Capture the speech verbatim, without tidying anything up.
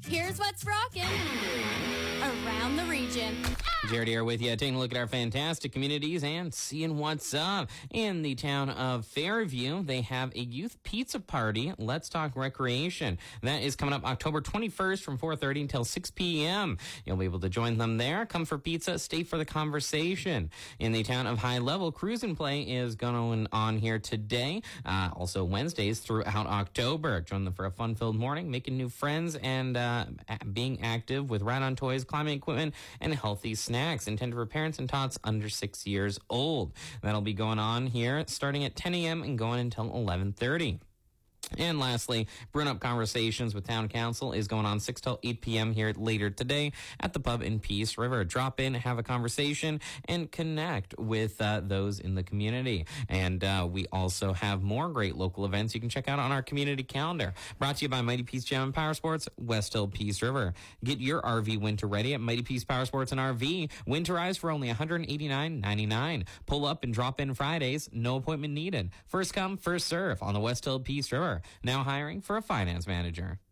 Here's what's rocking around the region. Jared here with you, taking a look at our fantastic communities and seeing what's up. In the town of Fairview, they have a youth pizza party, Let's Talk Recreation. That is coming up October twenty-first from four thirty until six p.m. You'll be able to join them there. Come for pizza, stay for the conversation. In the town of High Level, Cruise and Play is going on here today. Uh, also Wednesdays throughout October. Join them for a fun-filled morning, making new friends and uh, being active with ride-on toys, climbing equipment, and healthy snacks. Snacks intended for parents and tots under six years old. That'll be going on here starting at ten a.m. and going until eleven thirty. And lastly, Brewing Up Conversations with Town Council is going on six till eight p.m. here later today at the pub in Peace River. Drop in, have a conversation, and connect with uh, those in the community. And uh, we also have more great local events you can check out on our community calendar. Brought to you by Mighty Peace Gym and Power Sports, West Hill, Peace River. Get your R V winter ready at Mighty Peace Power Sports and R V. Winterize for only one hundred eighty-nine ninety-nine. Pull up and drop in Fridays, no appointment needed. First come, first serve on the West Hill, Peace River. Now hiring for a finance manager.